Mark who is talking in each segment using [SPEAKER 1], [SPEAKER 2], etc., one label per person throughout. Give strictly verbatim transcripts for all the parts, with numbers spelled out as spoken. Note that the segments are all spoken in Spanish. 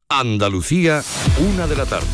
[SPEAKER 1] Andalucía, una de la tarde.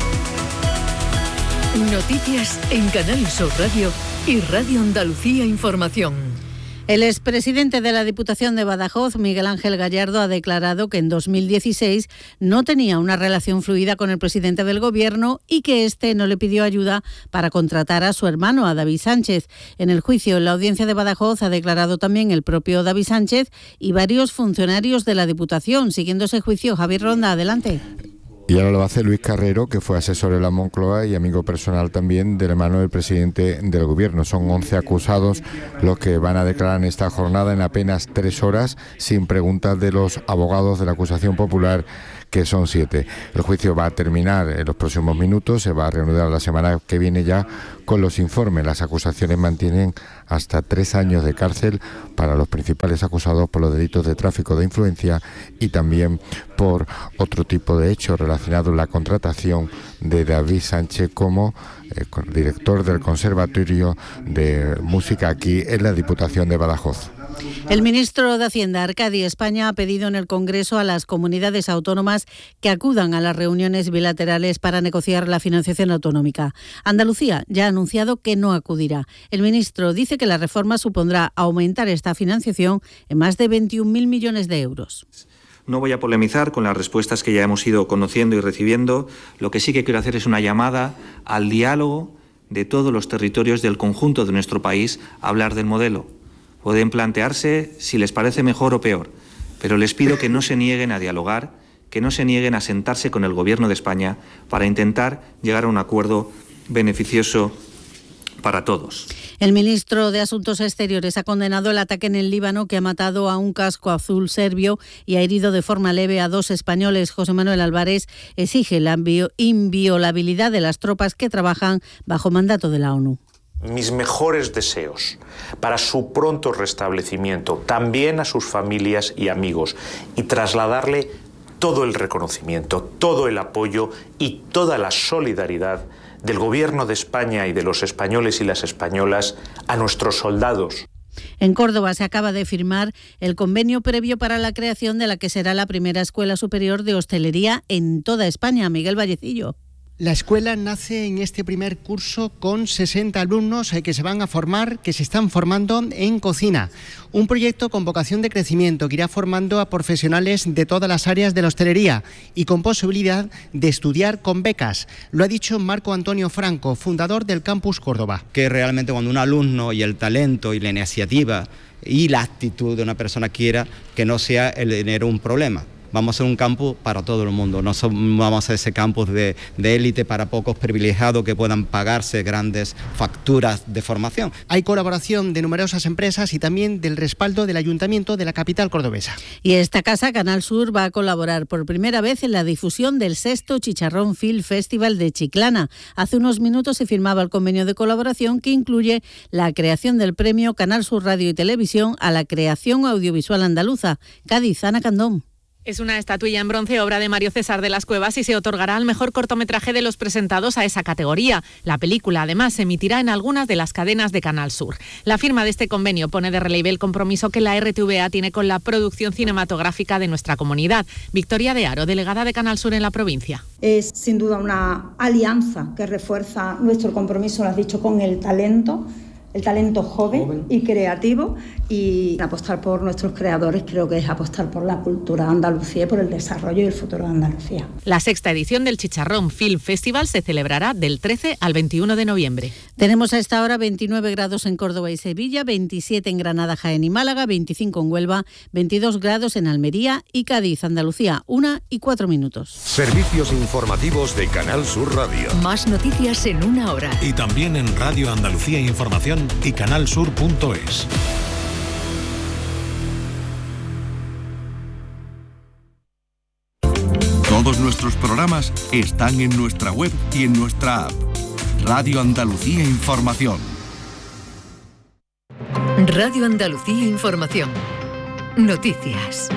[SPEAKER 2] Noticias en Canal Sur Radio y Radio Andalucía Información.
[SPEAKER 3] El expresidente de la Diputación de Badajoz, Miguel Ángel Gallardo, ha declarado que en dos mil dieciséis no tenía una relación fluida con el presidente del Gobierno y que éste no le pidió ayuda para contratar a su hermano, a David Sánchez. En el juicio en la audiencia de Badajoz ha declarado también el propio David Sánchez y varios funcionarios de la Diputación. Siguiendo ese juicio, Javier Ronda, adelante.
[SPEAKER 4] Y ahora lo hace Luis Carrero, que fue asesor de la Moncloa y amigo personal también del hermano del presidente del Gobierno. Son once acusados los que van a declarar en esta jornada en apenas tres horas, sin preguntas de los abogados de la acusación popular, que son siete. El juicio va a terminar en los próximos minutos, se va a reanudar la semana que viene ya con los informes. Las acusaciones mantienen hasta tres años de cárcel para los principales acusados por los delitos de tráfico de influencia y también por otro tipo de hechos relacionados con la contratación de David Sánchez como eh, director del Conservatorio de Música aquí en la Diputación de Badajoz.
[SPEAKER 3] El ministro de Hacienda, Arcadi España, ha pedido en el Congreso a las comunidades autónomas que acudan a las reuniones bilaterales para negociar la financiación autonómica. Andalucía ya ha anunciado que no acudirá. El ministro dice que la reforma supondrá aumentar esta financiación en más de veintiún mil millones de euros.
[SPEAKER 5] No voy a polemizar con las respuestas que ya hemos ido conociendo y recibiendo. Lo que sí que quiero hacer es una llamada al diálogo de todos los territorios del conjunto de nuestro país a hablar del modelo. Pueden plantearse si les parece mejor o peor, pero les pido que no se nieguen a dialogar, que no se nieguen a sentarse con el Gobierno de España para intentar llegar a un acuerdo beneficioso para todos.
[SPEAKER 3] El ministro de Asuntos Exteriores ha condenado el ataque en el Líbano que ha matado a un casco azul serbio y ha herido de forma leve a dos españoles. José Manuel Álvarez exige la inviolabilidad de las tropas que trabajan bajo mandato de la ONU.
[SPEAKER 6] Mis mejores deseos para su pronto restablecimiento, también a sus familias y amigos, y trasladarle todo el reconocimiento, todo el apoyo y toda la solidaridad del Gobierno de España y de los españoles y las españolas a nuestros soldados.
[SPEAKER 3] En Córdoba se acaba de firmar el convenio previo para la creación de la que será la primera escuela superior de hostelería en toda España. Miguel Vallecillo.
[SPEAKER 7] La escuela nace en este primer curso con sesenta alumnos que se van a formar, que se están formando en cocina. Un proyecto con vocación de crecimiento que irá formando a profesionales de todas las áreas de la hostelería y con posibilidad de estudiar con becas. Lo ha dicho Marco Antonio Franco, fundador del Campus Córdoba.
[SPEAKER 8] Que realmente cuando un alumno y el talento y la iniciativa y la actitud de una persona quiera, que no sea el dinero un problema. Vamos a ser un campus para todo el mundo, no somos, vamos a ser ese campus de, de élite para pocos privilegiados que puedan pagarse grandes facturas de formación.
[SPEAKER 7] Hay colaboración de numerosas empresas y también del respaldo del Ayuntamiento de la capital cordobesa.
[SPEAKER 3] Y esta casa, Canal Sur, va a colaborar por primera vez en la difusión del sexto Chicharrón Film Festival de Chiclana. Hace unos minutos se firmaba el convenio de colaboración que incluye la creación del premio Canal Sur Radio y Televisión a la creación audiovisual andaluza. Cádiz, Ana Candón.
[SPEAKER 9] Es una estatuilla en bronce, obra de Mario César de las Cuevas, y se otorgará al mejor cortometraje de los presentados a esa categoría. La película, además, se emitirá en algunas de las cadenas de Canal Sur. La firma de este convenio pone de relieve el compromiso que la R T V A tiene con la producción cinematográfica de nuestra comunidad. Victoria de Aro, delegada de Canal Sur en la provincia.
[SPEAKER 10] Es sin duda una alianza que refuerza nuestro compromiso, lo has dicho, con el talento. El talento joven, joven y creativo, y apostar por nuestros creadores creo que es apostar por la cultura de Andalucía y por el desarrollo y el futuro de Andalucía.
[SPEAKER 9] La sexta edición del Chicharrón Film Festival se celebrará del trece al veintiuno de noviembre.
[SPEAKER 3] Tenemos a esta hora veintinueve grados en Córdoba y Sevilla, veintisiete en Granada, Jaén y Málaga, veinticinco en Huelva, veintidós grados en Almería y Cádiz. Andalucía, una y cuatro minutos.
[SPEAKER 1] Servicios informativos de Canal Sur Radio.
[SPEAKER 2] Más noticias en una hora.
[SPEAKER 11] Y también en Radio Andalucía Información y canalsur punto es.
[SPEAKER 12] Todos nuestros programas están en nuestra web y en nuestra app. Radio Andalucía Información.
[SPEAKER 2] Radio Andalucía Información. Noticias.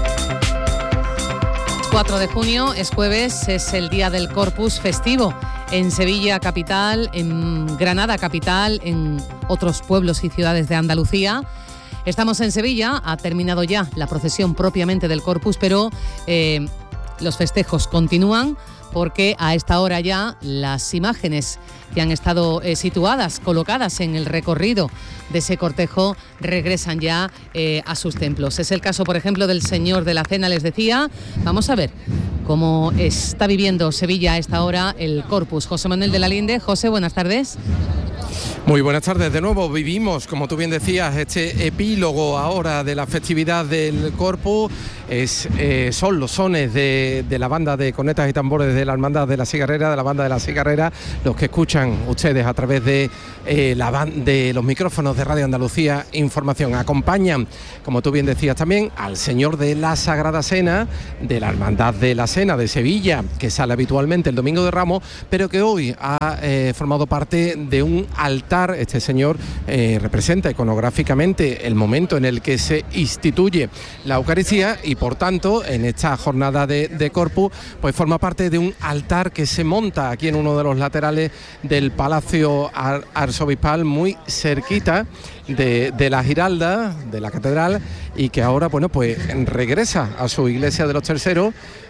[SPEAKER 13] cuatro de junio es jueves, es el día del Corpus festivo. en Sevilla capital, en Granada capital, en otros pueblos y ciudades de Andalucía. Estamos en Sevilla, ha terminado ya la procesión propiamente del Corpus, pero eh, los festejos continúan porque a esta hora ya las imágenes que han estado eh, situadas, colocadas en el recorrido de ese cortejo, regresan ya eh, a sus templos. Es el caso, por ejemplo, del Señor de la Cena, les decía. Vamos a ver cómo está viviendo Sevilla a esta hora el Corpus. José Manuel de la Linde. José, buenas tardes.
[SPEAKER 14] Muy buenas tardes. De nuevo vivimos, como tú bien decías, este epílogo ahora de la festividad del Corpus. Es, eh, son los sones de, de la banda de cornetas y tambores de la Hermandad de la Cigarrera, de la banda de la Cigarrera, los que escuchan ustedes a través de, eh, la ban- de los micrófonos de Radio Andalucía Información. Acompañan, como tú bien decías también, al Señor de la Sagrada Cena, de la Hermandad de la Cena de Sevilla, que sale habitualmente el Domingo de Ramos, pero que hoy ha eh, formado parte de un altar. Este señor eh, representa iconográficamente el momento en el que se instituye la Eucaristía y por tanto en esta jornada de, de Corpus pues forma parte de un altar que se monta aquí en uno de los laterales del Palacio Ar- Arzobispal, muy cerquita de, de la Giralda, de la Catedral, y que ahora bueno pues regresa a su iglesia de los Terceros.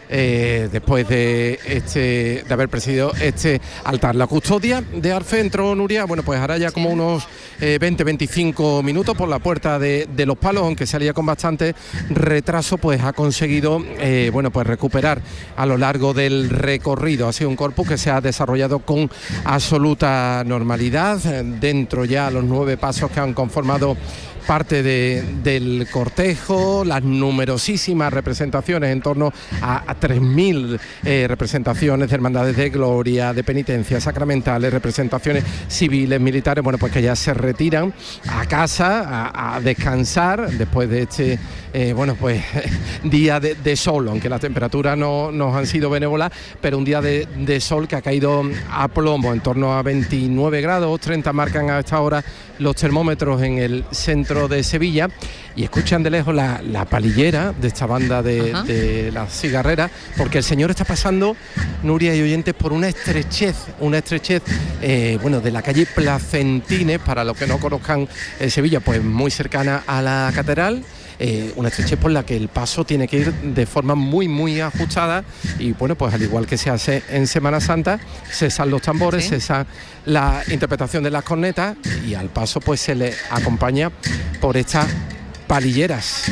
[SPEAKER 14] Eh, después de este de haber presidido este altar. La custodia de Arfe entró, Nuria, bueno, pues hará ya como unos eh, veinte veinticinco minutos por la puerta de, de los Palos, aunque salía con bastante retraso, pues ha conseguido eh, bueno, pues recuperar a lo largo del recorrido. Ha sido un corpus que se ha desarrollado con absoluta normalidad, dentro ya los nueve pasos que han conformado parte de, del cortejo, las numerosísimas representaciones, en torno a, a tres mil eh, representaciones de hermandades de gloria, de penitencias sacramentales, representaciones civiles, militares, bueno, pues que ya se retiran a casa a, a descansar después de este eh, bueno, pues día de, de sol, aunque las temperaturas no nos han sido benévolas, pero un día de, de sol que ha caído a plomo, en torno a veintinueve grados, treinta marcan a esta hora los termómetros en el centro de Sevilla, y escuchan de lejos la, la palillera de esta banda de, de la Cigarrera, porque el Señor está pasando, Nuria y oyentes, por una estrechez, una estrechez eh, bueno, de la calle Placentines, para los que no conozcan eh, Sevilla, pues muy cercana a la Catedral. Eh, una estrechez por la que el paso tiene que ir de forma muy muy ajustada, y bueno, pues al igual que se hace en Semana Santa, cesan los tambores, ¿sí?, cesa la interpretación de las cornetas, y al paso pues se le acompaña por estas palilleras.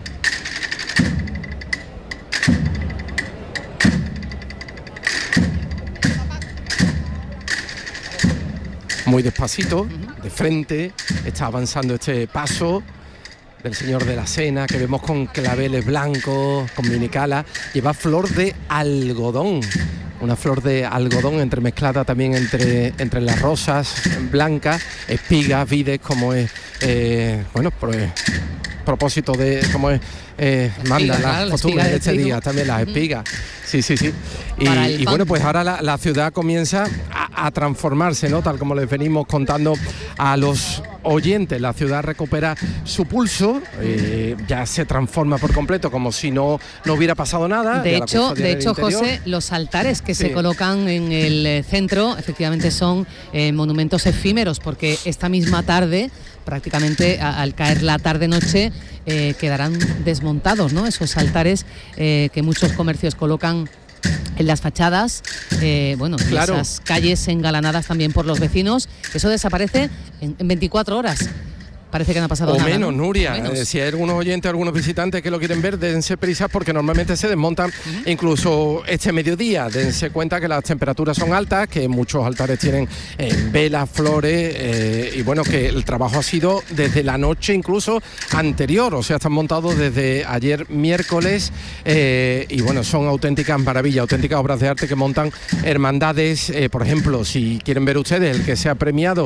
[SPEAKER 14] Muy despacito, de frente, está avanzando este paso del Señor de la Cena, que vemos con claveles blancos, con minicala, lleva flor de algodón, una flor de algodón entremezclada también entre, entre las rosas blancas, espigas, vides, como es, eh, bueno, pues propósito de, como es, eh, manda las costumbres de este día, también las espigas, sí, sí, sí. Y, y bueno, pues ahora la, la ciudad comienza a, a transformarse, ¿no? Tal como les venimos contando a los oyentes, la ciudad recupera su pulso, eh, ya se transforma por completo, como si no, no hubiera pasado nada.
[SPEAKER 13] De hecho, de hecho José, los altares que sí. se colocan en el centro, efectivamente son eh, monumentos efímeros, porque esta misma tarde, prácticamente a, al caer la tarde-noche, eh, quedarán desmontados, ¿no? Esos altares eh, que muchos comercios colocan en las fachadas, eh, bueno, claro. esas calles engalanadas también por los vecinos, eso desaparece en, en veinticuatro horas. Parece que no ha pasado
[SPEAKER 14] o
[SPEAKER 13] nada.
[SPEAKER 14] Menos,
[SPEAKER 13] ¿no?
[SPEAKER 14] Nuria.
[SPEAKER 13] O menos,
[SPEAKER 14] eh, si hay algunos oyentes, algunos visitantes que lo quieren ver, dense prisas, porque normalmente se desmontan uh-huh. incluso este mediodía. Dense cuenta que las temperaturas son altas, que muchos altares tienen eh, velas, flores, eh, y bueno, que el trabajo ha sido desde la noche incluso anterior, o sea, están montados desde ayer miércoles, eh, y bueno, son auténticas maravillas, auténticas obras de arte que montan hermandades. Eh, por ejemplo, si quieren ver ustedes el que se ha premiado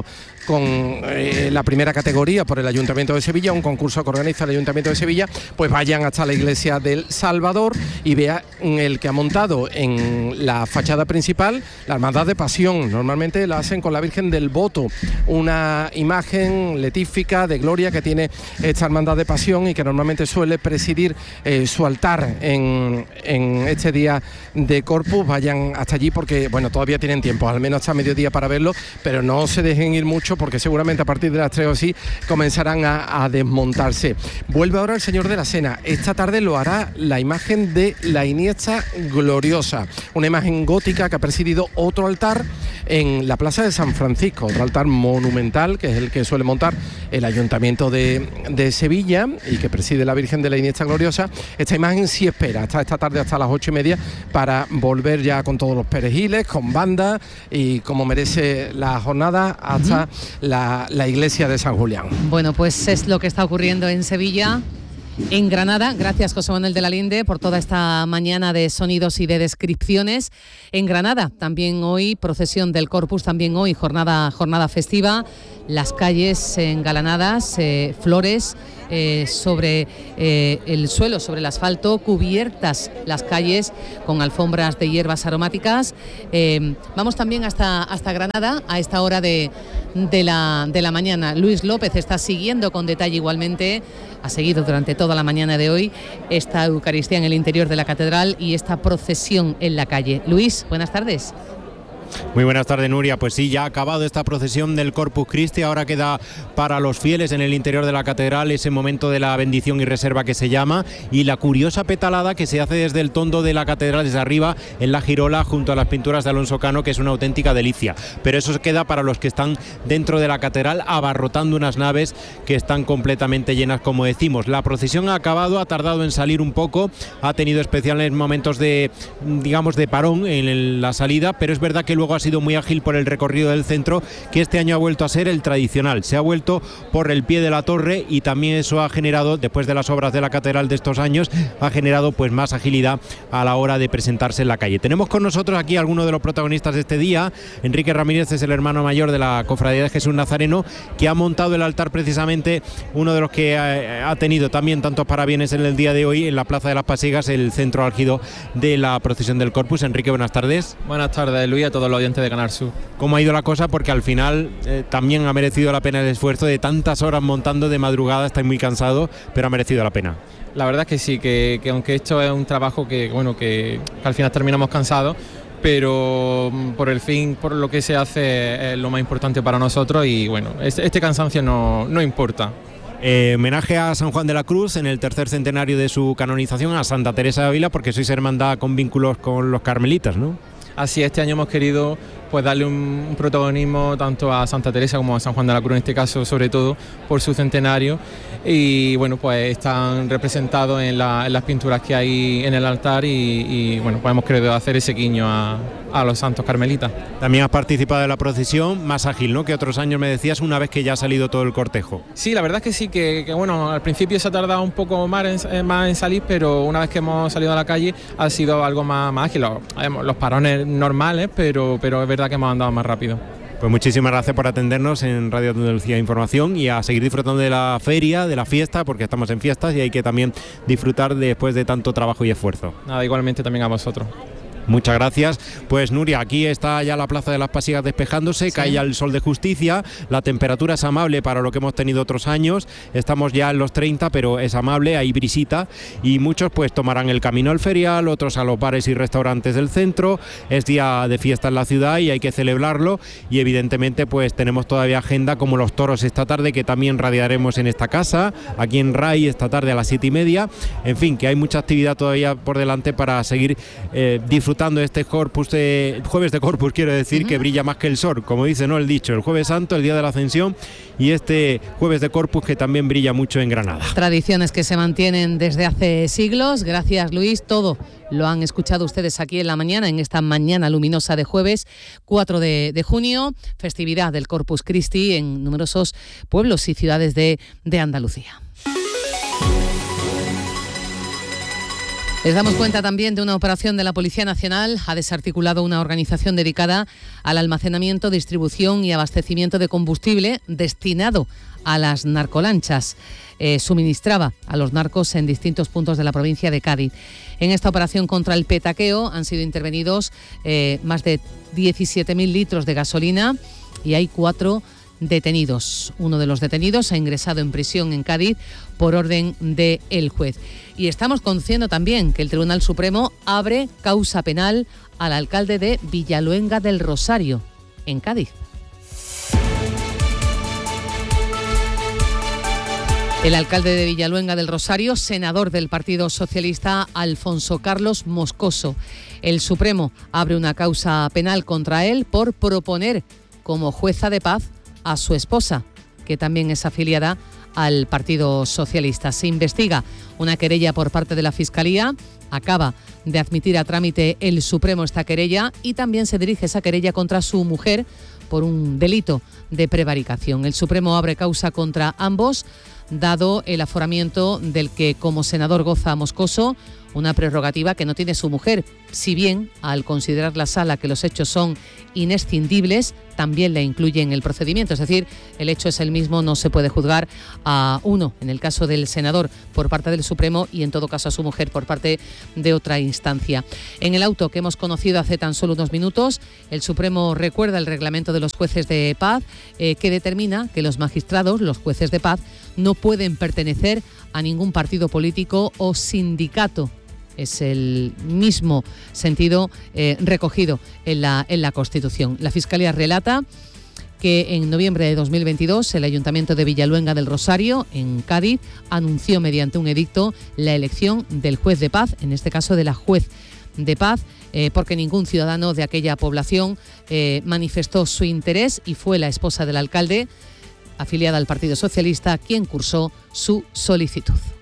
[SPEAKER 14] con eh, la primera categoría por el Ayuntamiento de Sevilla, un concurso que organiza el Ayuntamiento de Sevilla, pues vayan hasta la iglesia del Salvador y vean el que ha montado en la fachada principal la Hermandad de Pasión. Normalmente la hacen con la Virgen del Voto, una imagen letífica de gloria que tiene esta Hermandad de Pasión y que normalmente suele presidir eh, su altar en, en este día de Corpus. Vayan hasta allí porque, bueno, todavía tienen tiempo, al menos hasta mediodía para verlo, pero no se dejen ir mucho porque seguramente a partir de las tres o así comenzarán a, a desmontarse. Vuelve ahora el Señor de la Cena. Esta tarde lo hará la imagen de la Iniesta Gloriosa, una imagen gótica que ha presidido otro altar en la Plaza de San Francisco, otro altar monumental que es el que suele montar el Ayuntamiento de, de Sevilla y que preside la Virgen de la Iniesta Gloriosa. Esta imagen sí espera hasta esta tarde, hasta las ocho y media, para volver ya con todos los perejiles, con banda y como merece la jornada hasta uh-huh. la, la iglesia de San Julián.
[SPEAKER 13] Bueno, pues es lo que está ocurriendo en Sevilla. En Granada, gracias José Manuel de la Linde por toda esta mañana de sonidos y de descripciones. En Granada, también hoy procesión del Corpus, también hoy jornada, jornada festiva, las calles engalanadas, eh, flores eh, sobre eh, el suelo, sobre el asfalto, cubiertas las calles con alfombras de hierbas aromáticas. Eh, vamos también hasta, hasta Granada a esta hora de, de, la, de la mañana. Luis López está siguiendo con detalle igualmente, ha seguido durante toda la mañana de hoy esta Eucaristía en el interior de la catedral y esta procesión en la calle. Luis, buenas tardes.
[SPEAKER 15] Muy buenas tardes, Nuria. Pues sí, ya ha acabado esta procesión del Corpus Christi. Ahora queda para los fieles en el interior de la catedral ese momento de la bendición y reserva que se llama, y la curiosa petalada que se hace desde el tondo de la catedral, desde arriba en la girola junto a las pinturas de Alonso Cano, que es una auténtica delicia. Pero eso queda para los que están dentro de la catedral abarrotando unas naves que están completamente llenas, como decimos. La procesión ha acabado, ha tardado en salir un poco, ha tenido especiales momentos de, digamos, de parón en la salida, pero es verdad que luego ha sido muy ágil por el recorrido del centro, que este año ha vuelto a ser el tradicional. Se ha vuelto por el pie de la torre y también eso ha generado, después de las obras de la catedral de estos años, ha generado pues más agilidad a la hora de presentarse en la calle. Tenemos con nosotros aquí a algunos de los protagonistas de este día. Enrique Ramírez es el hermano mayor de la Cofradía de Jesús Nazareno, que ha montado el altar, precisamente uno de los que ha, ha tenido también tantos parabienes en el día de hoy en la Plaza de las Pasiegas, el centro álgido de la procesión del Corpus. Enrique, buenas tardes.
[SPEAKER 16] Buenas tardes, Luis, a todos los oyentes de Canal Sur.
[SPEAKER 15] ¿Cómo ha ido la cosa? Porque al final eh, también ha merecido la pena el esfuerzo de tantas horas montando de madrugada. Estáis muy cansados, pero ha merecido la pena.
[SPEAKER 16] La verdad es que sí, que, que aunque esto es un trabajo que, bueno, que, que al final terminamos cansados, pero por el fin, por lo que se hace es lo más importante para nosotros y bueno, este, este cansancio no, no importa.
[SPEAKER 15] Eh, homenaje a San Juan de la Cruz en el tercer centenario de su canonización, a Santa Teresa de Ávila, porque sois hermandad con vínculos con los carmelitas, ¿no?
[SPEAKER 16] Así, este año hemos querido pues darle un, un protagonismo tanto a Santa Teresa como a San Juan de la Cruz, en este caso sobre todo por su centenario, y bueno, pues están representados en, la, en las pinturas que hay en el altar y, y bueno, pues hemos querido hacer ese guiño a, a los santos carmelitas.
[SPEAKER 15] También has participado en la procesión, más ágil, ¿no?, que otros años, me decías, una vez que ya ha salido todo el cortejo.
[SPEAKER 16] Sí, la verdad es que sí, que, que bueno, al principio se ha tardado un poco más en, más en salir, pero una vez que hemos salido a la calle ha sido algo más, más ágil. Los, los parones normales, pero, pero es verdad que hemos andado más rápido.
[SPEAKER 15] Pues muchísimas gracias por atendernos en Radio Andalucía Información y a seguir disfrutando de la feria, de la fiesta, porque estamos en fiestas y hay que también disfrutar después de tanto trabajo y esfuerzo.
[SPEAKER 16] Nada, igualmente también a vosotros.
[SPEAKER 15] Muchas gracias. Pues Nuria, aquí está ya la Plaza de las Pasiegas despejándose, sí. Cae ya el sol de justicia, la temperatura es amable para lo que hemos tenido otros años, estamos ya en los treinta, pero es amable, hay brisita y muchos pues tomarán el camino al ferial, otros a los bares y restaurantes del centro. Es día de fiesta en la ciudad y hay que celebrarlo y evidentemente pues tenemos todavía agenda como los toros esta tarde, que también radiaremos en esta casa, aquí en R A I esta tarde a las siete y media. En fin, que hay mucha actividad todavía por delante para seguir eh, disfrutando este Corpus de, jueves de Corpus, quiero decir, uh-huh. que brilla más que el sol, como dice, ¿no?, el dicho, el Jueves Santo, el día de la Ascensión, y este jueves de Corpus que también brilla mucho en Granada.
[SPEAKER 13] Tradiciones que se mantienen desde hace siglos. Gracias, Luis. Todo lo han escuchado ustedes aquí en la mañana, en esta mañana luminosa de jueves cuatro de junio, festividad del Corpus Christi en numerosos pueblos y ciudades de, de Andalucía. Les damos cuenta también de una operación de la Policía Nacional. Ha desarticulado una organización dedicada al almacenamiento, distribución y abastecimiento de combustible destinado a las narcolanchas. Eh, suministraba a los narcos en distintos puntos de la provincia de Cádiz. En esta operación contra el petaqueo han sido intervenidos eh, más de diecisiete mil litros de gasolina y hay cuatro detenidos. Uno de los detenidos ha ingresado en prisión en Cádiz por orden del juez. Y estamos conociendo también que el Tribunal Supremo abre causa penal al alcalde de Villaluenga del Rosario, en Cádiz. El alcalde de Villaluenga del Rosario, senador del Partido Socialista, Alfonso Carlos Moscoso. El Supremo abre una causa penal contra él por proponer como jueza de paz a su esposa, que también es afiliada al Partido Socialista. Se investiga una querella por parte de la Fiscalía. Acaba de admitir a trámite el Supremo esta querella y también se dirige esa querella contra su mujer por un delito de prevaricación. El Supremo abre causa contra ambos, dado el aforamiento del que como senador goza Moscoso, una prerrogativa que no tiene su mujer, si bien al considerar la sala que los hechos son inescindibles, también la incluye en el procedimiento. Es decir, el hecho es el mismo, no se puede juzgar a uno, en el caso del senador, por parte del Supremo y en todo caso a su mujer por parte de otra instancia. En el auto que hemos conocido hace tan solo unos minutos, el Supremo recuerda el reglamento de los jueces de paz eh, que determina que los magistrados, los jueces de paz, no pueden pertenecer a ningún partido político o sindicato. Es el mismo sentido eh, recogido en la, en la Constitución. La Fiscalía relata que en noviembre de dos mil veintidós el Ayuntamiento de Villaluenga del Rosario, en Cádiz, anunció mediante un edicto la elección del juez de paz, en este caso de la juez de paz, eh, porque ningún ciudadano de aquella población eh, manifestó su interés y fue la esposa del alcalde, afiliada al Partido Socialista, quien cursó su solicitud.